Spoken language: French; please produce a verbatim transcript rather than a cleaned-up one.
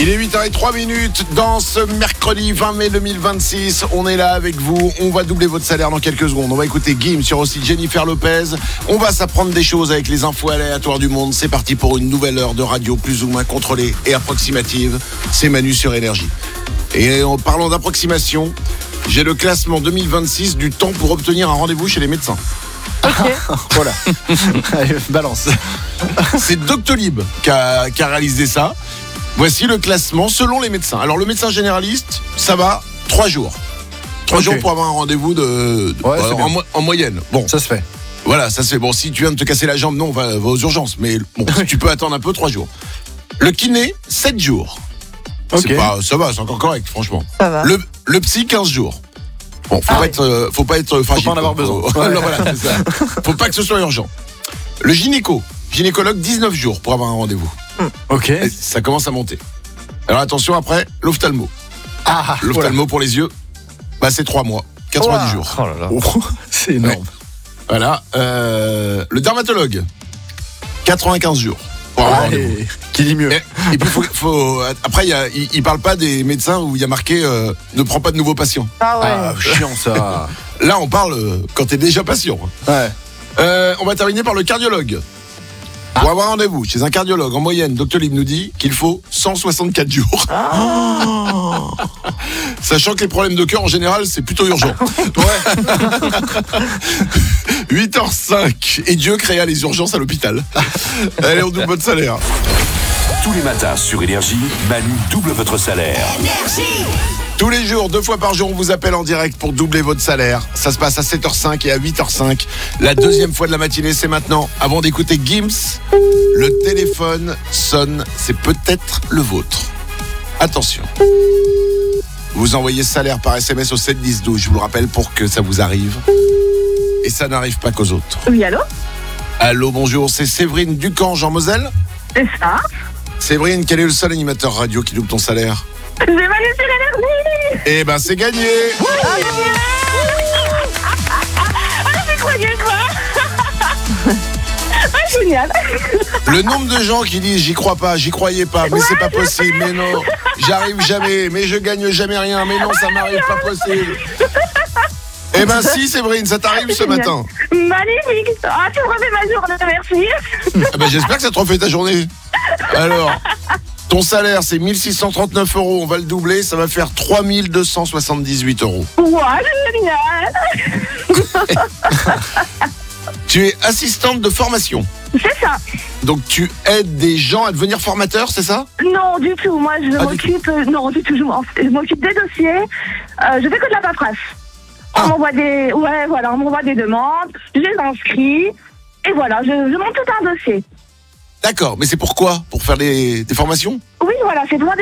Il est huit heures zéro trois dans ce mercredi vingt mai deux mille vingt-six. On est là avec vous. On va doubler votre salaire dans quelques secondes. On va écouter Gims sur aussi Jennifer Lopez. On va s'apprendre des choses avec les infos aléatoires du monde. C'est parti pour une nouvelle heure de radio plus ou moins contrôlée et approximative. C'est Manu sur Énergie. Et en parlant d'approximation, j'ai le classement deux mille vingt-six du temps pour obtenir un rendez-vous chez les médecins. Ok. Voilà. Allez, balance. C'est Doctolib qui a, qui a réalisé ça. Voici le classement selon les médecins. Alors le médecin généraliste, ça va, trois jours. Trois Okay. jours pour avoir un rendez-vous de, de- Ouais, euh, c'est en, bien. mo- en moyenne. Bon, Ça se fait. voilà, ça c'est bon. Si tu viens de te casser la jambe, non, va, va aux urgences. Mais bon, si tu peux attendre un peu, trois jours. Le kiné, sept jours. Ok. C'est pas, ça va, c'est encore correct, franchement. Ça va. Le, le psy, quinze jours. Bon, faut Ah pas oui. être, euh, faut pas être fragile. pas en avoir quoi. besoin. Faut, Ouais. voilà, c'est ça. Faut pas que ce soit urgent. Le gynéco, gynécologue, dix-neuf jours pour avoir un rendez-vous. Ok. Et ça commence à monter. Alors attention après, l'ophtalmo. Ah, L'ophtalmo pour les yeux, bah c'est trois mois, quatre-vingt-dix jours. Oh là là. Oh, c'est énorme. Voilà. Euh, le dermatologue, quatre-vingt-quinze jours. Pour avoir un rendez-vous. Allez, qui dit mieux. Et, et puis faut, faut- après, il y a- il il parle pas des médecins où il y a marqué euh, ne prends pas de nouveaux patients. Ah ouais. Ah, chiant ça. Là, on parle euh, quand t'es déjà patient. Ouais. Euh, on va terminer par le cardiologue. Pour avoir un rendez-vous chez un cardiologue, en moyenne, Doctolib nous dit qu'il faut cent soixante-quatre jours. Sachant que les problèmes de cœur, en général, c'est plutôt urgent. huit heures cinq. Et Dieu créa les urgences à l'hôpital. Allez, on double votre salaire. Tous les matins sur Énergie, Manu double votre salaire. Tous les jours, deux fois par jour, on vous appelle en direct pour doubler votre salaire. Ça se passe à sept heures cinq et à huit heures cinq. La deuxième fois de la matinée, c'est maintenant. Avant d'écouter Gims, le téléphone sonne. C'est peut-être le vôtre. Attention. Vous envoyez salaire par S M S au sept dix douze. Je vous le rappelle pour que ça vous arrive. Et ça n'arrive pas qu'aux autres. Oui, allô? Allô, bonjour, c'est Séverine Ducange en Moselle. C'est ça? Séverine, quel est le seul animateur radio qui double ton salaire? J'ai Manu sur Énergie! Eh ben, c'est gagné. Ah, j'y croyais pas! Ah, génial! Le nombre de gens qui disent j'y crois pas, j'y croyais pas, mais c'est pas possible, mais non, j'arrive jamais, mais je gagne jamais rien, mais non, ça m'arrive pas possible. Eh ben si, Séverine, ça t'arrive ce Génial. matin. Magnifique! Ah, tu me refais ma journée, merci! Ah ben, j'espère que ça te refait ta journée. Alors, ton salaire c'est mille six cent trente-neuf euros, on va le doubler, ça va faire trois mille deux cent soixante-dix-huit euros. Ouah, génial! Tu es assistante de formation, C'est ça! donc tu aides des gens à devenir formateurs, c'est ça? Non, du tout. Moi, je Ah, du m'occupe. euh, Non, du tout. Je m'en- je m'occupe des dossiers. Euh, je fais que de la paperasse. Ah. On m'envoie des. Ouais, voilà, on m'envoie des demandes. Je les inscris. Et voilà, je, je monte tout un dossier. D'accord, mais c'est pourquoi? Pour faire des, des formations? Oui, voilà, c'est pour